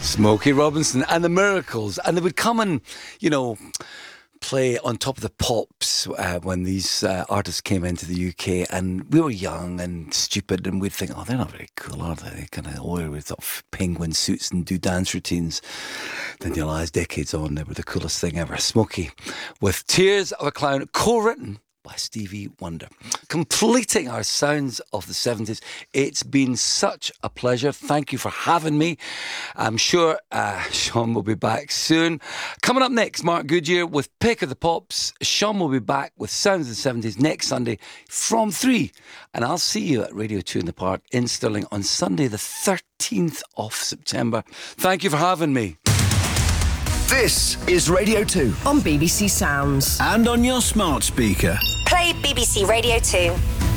Smokey Robinson and the Miracles. And they would come and, play on Top of the Pops when these artists came into the UK, and we were young and stupid, and we'd think, oh, they're not very cool, are they? They kind of wear with sort of penguin suits and do dance routines. Then you realise decades on, they were the coolest thing ever. Smokey with Tears of a Clown, co-written by Stevie Wonder. Completing our Sounds of the 70s. It's been such a pleasure. Thank you for having me. I'm sure Sean will be back soon. Coming up next, Mark Goodyear with Pick of the Pops. Sean will be back with Sounds of the 70s next Sunday from 3. And I'll see you at Radio 2 in the Park in Stirling on Sunday the 13th of September. Thank you for having me. This is Radio 2 on BBC Sounds and on your smart speaker. Play BBC Radio 2.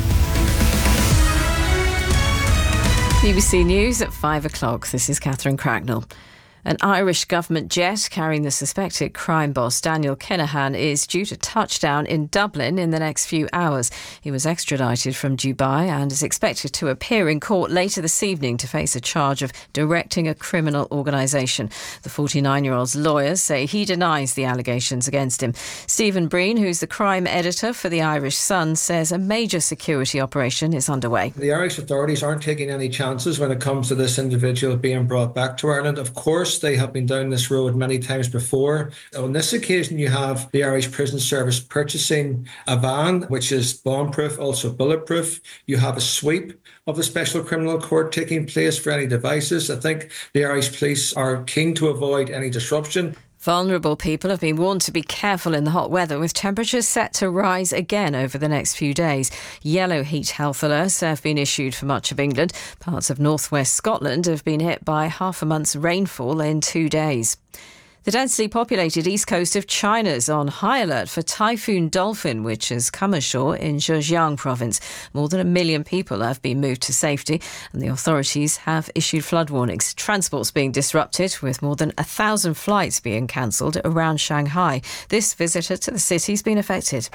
BBC News at 5 o'clock. This is Catherine Cracknell. An Irish government jet carrying the suspected crime boss Daniel Kinahan is due to touch down in Dublin in the next few hours. He was extradited from Dubai and is expected to appear in court later this evening to face a charge of directing a criminal organisation. The 49-year-old's lawyers say he denies the allegations against him. Stephen Breen, who's the crime editor for the Irish Sun, says a major security operation is underway. The Irish authorities aren't taking any chances when it comes to this individual being brought back to Ireland. Of course, they have been down this road many times before. On this occasion, you have the Irish Prison Service purchasing a van, which is bomb-proof, also bulletproof. You have a sweep of the Special Criminal Court taking place for any devices. I think the Irish police are keen to avoid any disruption. Vulnerable people have been warned to be careful in the hot weather, with temperatures set to rise again over the next few days. Yellow heat health alerts have been issued for much of England. Parts of northwest Scotland have been hit by half a month's rainfall in 2 days. The densely populated east coast of China is on high alert for Typhoon Dolphin, which has come ashore in Zhejiang province. More than 1 million people have been moved to safety, and the authorities have issued flood warnings. Transport's being disrupted, with more than 1,000 flights being cancelled around Shanghai. This visitor to the city's been affected.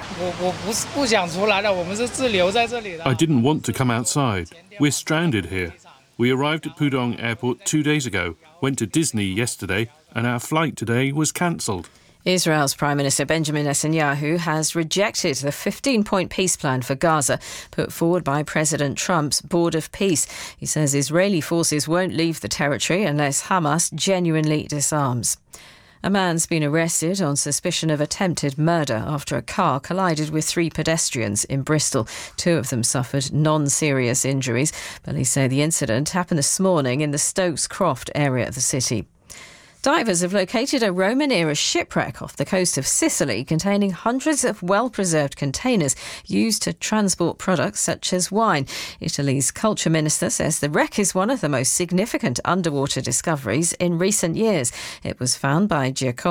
I didn't want to come outside. We're stranded here. We arrived at Pudong Airport 2 days ago, went to Disney yesterday, and our flight today was cancelled. Israel's Prime Minister Benjamin Netanyahu has rejected the 15-point peace plan for Gaza put forward by President Trump's Board of Peace. He says Israeli forces won't leave the territory unless Hamas genuinely disarms. A man's been arrested on suspicion of attempted murder after a car collided with 3 pedestrians in Bristol. 2 of them suffered non-serious injuries. Police say the incident happened this morning in the Stokes Croft area of the city. Divers have located a Roman-era shipwreck off the coast of Sicily containing hundreds of well-preserved containers used to transport products such as wine. Italy's culture minister says the wreck is one of the most significant underwater discoveries in recent years. It was found by Giacomo